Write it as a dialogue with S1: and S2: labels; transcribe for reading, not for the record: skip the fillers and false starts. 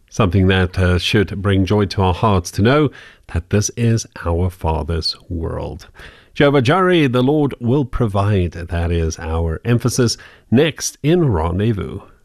S1: Something that should bring joy to our hearts to know that this is our Father's world. Jehovah Jireh, the Lord will provide. That is our emphasis next in Rendezvous.